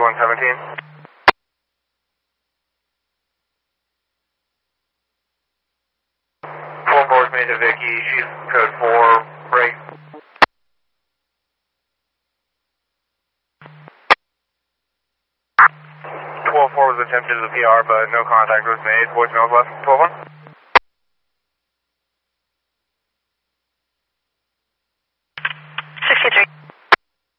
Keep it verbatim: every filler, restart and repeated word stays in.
one seventeen. Full board's made to Vicky, she's code four, break. twelve four was attempted to the P R, but no contact was made. Voicemail left. twelve one.